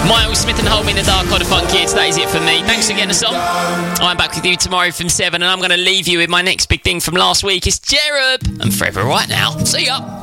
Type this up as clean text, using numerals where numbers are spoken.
Miles Smith and Hold Me in the Dark are the Fun Kids. That is it for me. Thanks for getting us on. I'm back with you tomorrow from 7, and I'm going to leave you with my next big thing from last week. It's Cherub and Forever Right Now. See ya.